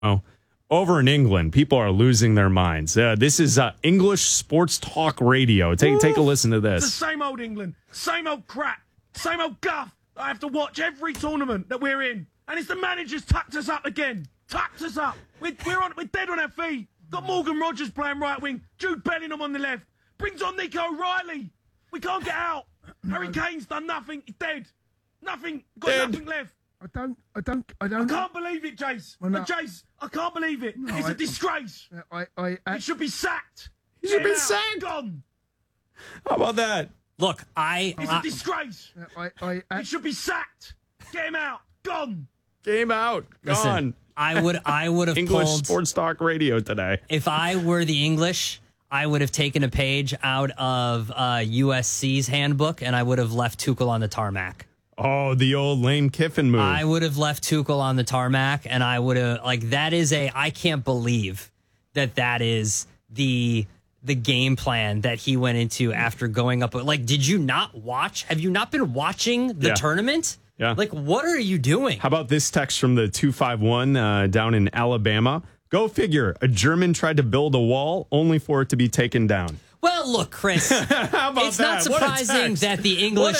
Oh, over in England, people are losing their minds. This is English sports talk radio. Take a listen to this. It's the same old England, same old crap, same old guff. I have to watch every tournament that we're in. And it's the manager's tucked us up again. Tucked us up. We're dead on our feet. Got Morgan Rogers playing right wing, Jude Bellingham on the left. Brings on Nico O'Reilly. We can't get out. Harry Kane's done nothing. He's dead. Nothing. Got nothing left. I don't. I can't believe it, Jace. Well, no. Jace, I can't believe it. It's a disgrace. He should be sacked. He should be sacked. Gone. How about that? Look, It's a disgrace. He should be sacked. Get him out. Gone. Game out. Gone. Listen, I would have English pulled sports talk radio today. If I were the English, I would have taken a page out of USC's handbook and I would have left Tuchel on the tarmac. Oh, the old Lane Kiffin move. I would have left Tuchel on the tarmac, and I would have that is I can't believe that is the game plan that he went into after going up. Like, did you not watch? Have you not been watching the tournament? Yeah. Like, what are you doing? How about this text from the 251 down in Alabama? Go figure. A German tried to build a wall only for it to be taken down. Well, look, Chris, it's not surprising that the English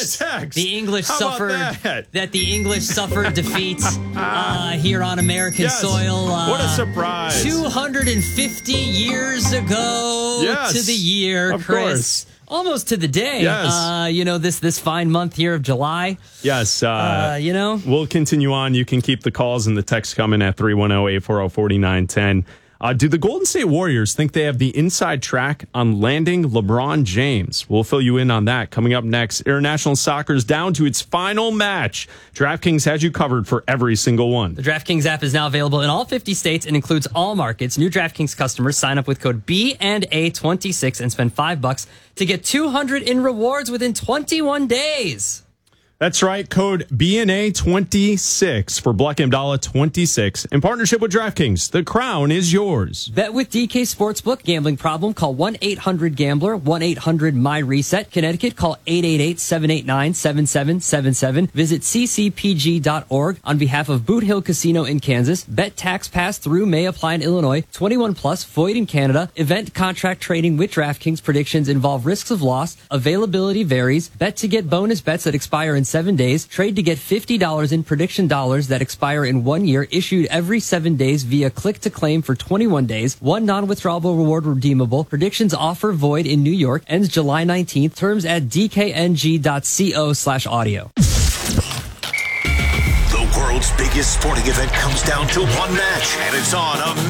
suffered defeat here on American soil. What a surprise! 250 years ago to the year, of Chris. Course. Almost to the day. Yes. This fine month here of July. Yes. We'll continue on. You can keep the calls and the text coming at 310-840-4910. Do the Golden State Warriors think they have the inside track on landing LeBron James? We'll fill you in on that coming up next. International soccer's down to its final match. DraftKings has you covered for every single one. The DraftKings app is now available in all 50 states and includes all markets. New DraftKings customers sign up with code BNA26 and spend $5 to get $200 in rewards within 21 days. That's right. Code BNA26 for Black Abdallah 26 in partnership with DraftKings. The crown is yours. Bet with DK Sportsbook. Gambling problem? Call 1-800-GAMBLER. 1-800-MY-RESET. Connecticut. Call 888-789-7777. Visit ccpg.org. On behalf of Boot Hill Casino in Kansas. Bet tax pass through may apply in Illinois. 21 plus. Void in Canada. Event contract trading with DraftKings. Predictions involve risks of loss. Availability varies. Bet to get bonus bets that expire in 7 days. Trade to get $50 in prediction dollars that expire in 1 year. Issued every 7 days via click to claim for 21 days. One non-withdrawable reward redeemable. Predictions offer void in New York. Ends July 19th. Terms at dkng.co/audio. The world's biggest sporting event comes down to one match, and it's on